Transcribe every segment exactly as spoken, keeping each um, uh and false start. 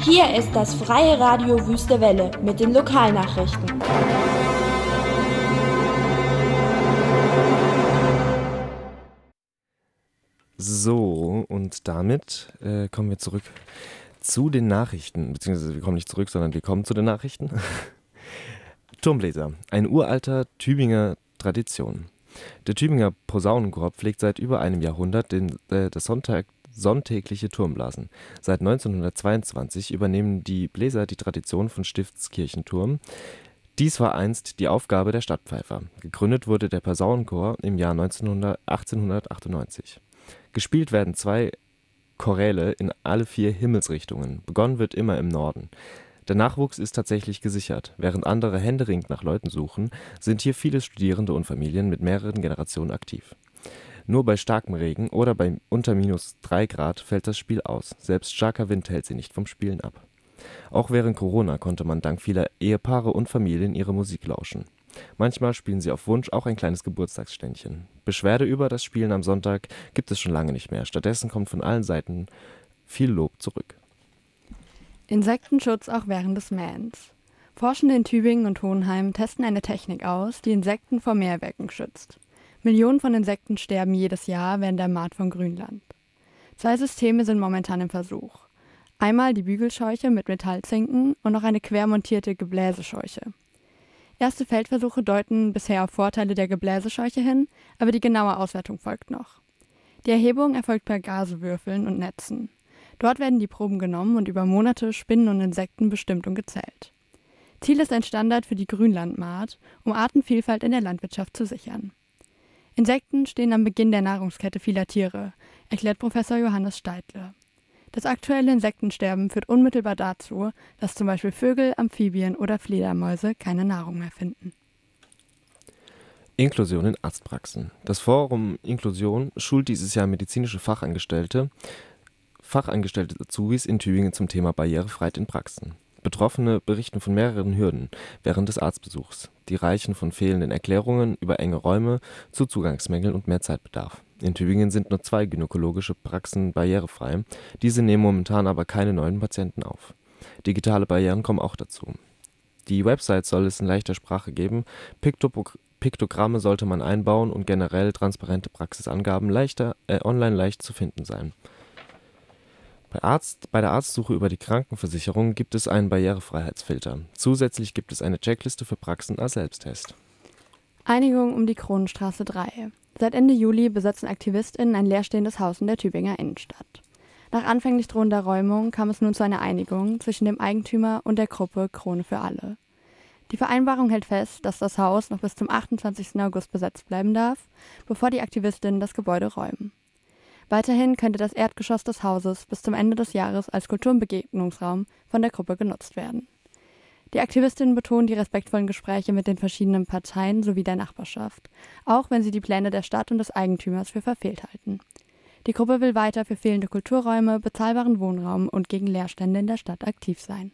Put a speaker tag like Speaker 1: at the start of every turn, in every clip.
Speaker 1: Hier ist das Freie Radio Wüste Welle mit den Lokalnachrichten.
Speaker 2: So, und damit äh, kommen wir zurück zu den Nachrichten, beziehungsweise wir kommen nicht zurück, sondern wir kommen zu den Nachrichten. Turmbläser, ein uralter Tübinger Tradition. Der Tübinger Posaunenchor pflegt seit über einem Jahrhundert den, äh, das Sonntag, sonntägliche Turmblasen. Seit neunzehnhundertzweiundzwanzig übernehmen die Bläser die Tradition von Stiftskirchenturm. Dies war einst die Aufgabe der Stadtpfeifer. Gegründet wurde der Posaunenchor im Jahr achtzehnhundertachtundneunzig. Gespielt werden zwei Choräle in alle vier Himmelsrichtungen. Begonnen wird immer im Norden. Der Nachwuchs ist tatsächlich gesichert. Während andere händeringend nach Leuten suchen, sind hier viele Studierende und Familien mit mehreren Generationen aktiv. Nur bei starkem Regen oder bei unter minus drei Grad fällt das Spiel aus. Selbst starker Wind hält sie nicht vom Spielen ab. Auch während Corona konnte man dank vieler Ehepaare und Familien ihre Musik lauschen. Manchmal spielen sie auf Wunsch auch ein kleines Geburtstagsständchen. Beschwerde über das Spielen am Sonntag gibt es schon lange nicht mehr. Stattdessen kommt von allen Seiten viel Lob zurück.
Speaker 3: Insektenschutz auch während des Mähens. Forschende in Tübingen und Hohenheim testen eine Technik aus, die Insekten vor Mähwerken schützt. Millionen von Insekten sterben jedes Jahr während der Maat von Grünland. Zwei Systeme sind momentan im Versuch. Einmal die Bügelscheuche mit Metallzinken und noch eine quermontierte Gebläsescheuche. Erste Feldversuche deuten bisher auf Vorteile der Gebläsescheuche hin, aber die genaue Auswertung folgt noch. Die Erhebung erfolgt per Gasewürfeln und Netzen. Dort werden die Proben genommen und über Monate Spinnen und Insekten bestimmt und gezählt. Ziel ist ein Standard für die Grünlandmaat, um Artenvielfalt in der Landwirtschaft zu sichern. Insekten stehen am Beginn der Nahrungskette vieler Tiere, erklärt Professor Johannes Steidle. Das aktuelle Insektensterben führt unmittelbar dazu, dass zum Beispiel Vögel, Amphibien oder Fledermäuse keine Nahrung mehr finden.
Speaker 2: Inklusion in Arztpraxen. Das Forum Inklusion schult dieses Jahr medizinische Fachangestellte, Fachangestellte Azubis in Tübingen zum Thema Barrierefreiheit in Praxen. Betroffene berichten von mehreren Hürden während des Arztbesuchs. Die reichen von fehlenden Erklärungen über enge Räume zu Zugangsmängeln und mehr Zeitbedarf. In Tübingen sind nur zwei gynäkologische Praxen barrierefrei. Diese nehmen momentan aber keine neuen Patienten auf. Digitale Barrieren kommen auch dazu. Die Website soll es in leichter Sprache geben. Piktopro- Piktogramme sollte man einbauen und generell transparente Praxisangaben leichter, äh, online leicht zu finden sein. Bei, Arzt, bei der Arztsuche über die Krankenversicherung gibt es einen Barrierefreiheitsfilter. Zusätzlich gibt es eine Checkliste für Praxen als Selbsttest.
Speaker 3: Einigung um die Kronenstraße drei. Seit Ende Juli besetzen AktivistInnen ein leerstehendes Haus in der Tübinger Innenstadt. Nach anfänglich drohender Räumung kam es nun zu einer Einigung zwischen dem Eigentümer und der Gruppe Krone für alle. Die Vereinbarung hält fest, dass das Haus noch bis zum achtundzwanzigsten August besetzt bleiben darf, bevor die AktivistInnen das Gebäude räumen. Weiterhin könnte das Erdgeschoss des Hauses bis zum Ende des Jahres als Kultur- und Begegnungsraum von der Gruppe genutzt werden. Die Aktivistinnen betonen die respektvollen Gespräche mit den verschiedenen Parteien sowie der Nachbarschaft, auch wenn sie die Pläne der Stadt und des Eigentümers für verfehlt halten. Die Gruppe will weiter für fehlende Kulturräume, bezahlbaren Wohnraum und gegen Leerstände in der Stadt aktiv sein.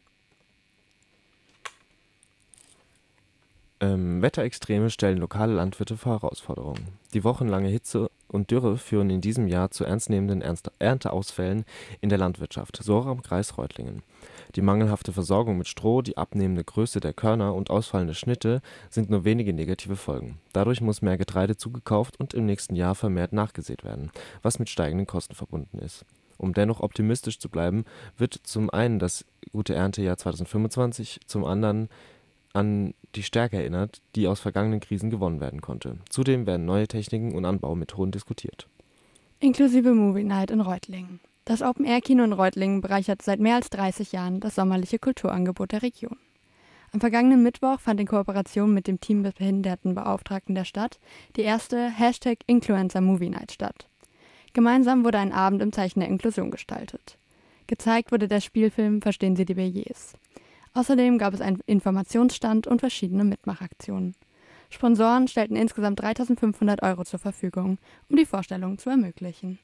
Speaker 2: Ähm, Wetterextreme stellen lokale Landwirte vor Herausforderungen. Die wochenlange Hitze und Dürre führen in diesem Jahr zu ernstnehmenden Ernst- Ernteausfällen in der Landwirtschaft, so auch im Kreis Reutlingen. Die mangelhafte Versorgung mit Stroh, die abnehmende Größe der Körner und ausfallende Schnitte sind nur wenige negative Folgen. Dadurch muss mehr Getreide zugekauft und im nächsten Jahr vermehrt nachgesät werden, was mit steigenden Kosten verbunden ist. Um dennoch optimistisch zu bleiben, wird zum einen das gute Erntejahr zweitausendfünfundzwanzig, zum anderen an die Stärke erinnert, die aus vergangenen Krisen gewonnen werden konnte. Zudem werden neue Techniken und Anbaumethoden diskutiert.
Speaker 3: Inklusive Movie Night in Reutlingen. Das Open-Air-Kino in Reutlingen bereichert seit mehr als dreißig Jahren das sommerliche Kulturangebot der Region. Am vergangenen Mittwoch fand in Kooperation mit dem Team Behindertenbeauftragten der Stadt die erste Hashtag Influencer Movie Night statt. Gemeinsam wurde ein Abend im Zeichen der Inklusion gestaltet. Gezeigt wurde der Spielfilm Verstehen Sie die Billets. Außerdem gab es einen Informationsstand und verschiedene Mitmachaktionen. Sponsoren stellten insgesamt dreitausendfünfhundert Euro zur Verfügung, um die Vorstellung zu ermöglichen.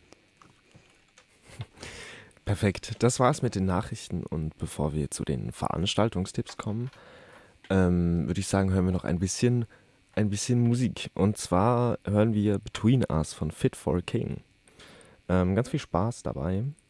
Speaker 2: Perfekt, das war's mit den Nachrichten und bevor wir zu den Veranstaltungstipps kommen, ähm, würde ich sagen, hören wir noch ein bisschen, ein bisschen Musik. Und zwar hören wir Between Us von Fit for a King. Ähm, ganz viel Spaß dabei